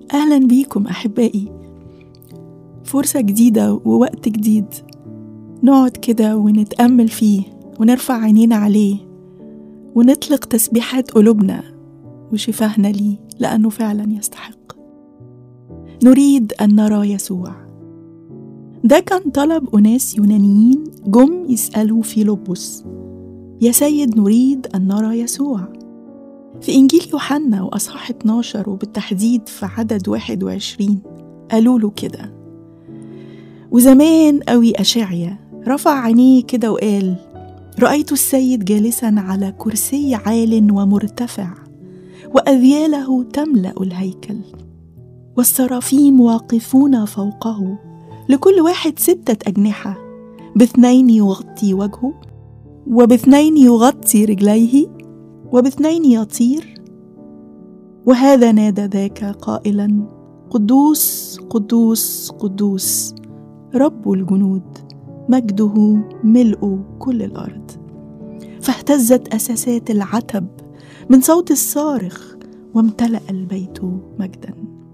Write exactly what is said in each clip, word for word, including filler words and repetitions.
أهلا بيكم أحبائي، فرصة جديدة ووقت جديد نقعد كده ونتأمل فيه ونرفع عينينا عليه ونطلق تسبيحات قلوبنا وشفاهنا ليه، لأنه فعلا يستحق. نريد أن نرى يسوع. ده كان طلب أناس يونانيين جم يسألوا فيلبس: يا سيد نريد أن نرى يسوع. في إنجيل يوحنا وأصحاح اتناشر وبالتحديد في عدد واحد وعشرين قالوا له كده. وزمان قوي أشعيا رفع عينيه كده وقال: رأيت السيد جالسا على كرسي عال ومرتفع، وأذياله تملأ الهيكل، والسرافيم واقفون فوقه، لكل واحد ستة أجنحة، باثنين يغطي وجهه، وباثنين يغطي رجليه، وباثنين يطير. وهذا نادى ذاك قائلا: قدوس قدوس قدوس رب الجنود، مجده ملء كل الأرض. فاهتزت أساسات العتب من صوت الصارخ، وامتلأ البيت مجدا.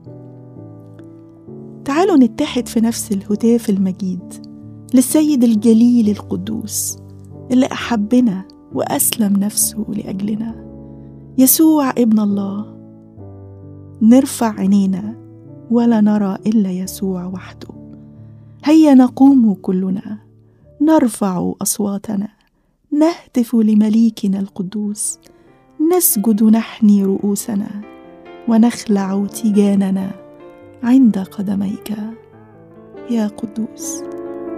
تعالوا نتحد في نفس الهتاف المجيد للسيد الجليل القدوس اللي أحبنا وأسلم نفسه لأجلنا، يسوع ابن الله. نرفع عينينا ولا نرى إلا يسوع وحده. هيا نقوم كلنا، نرفع أصواتنا، نهتف لمليكنا القدوس، نسجد نحني رؤوسنا، ونخلع تيجاننا عند قدميك يا قدوس.